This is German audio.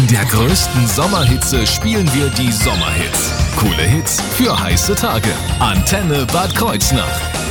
In der größten Sommerhitze spielen wir die Sommerhits. Coole Hits für heiße Tage. Antenne Bad Kreuznach.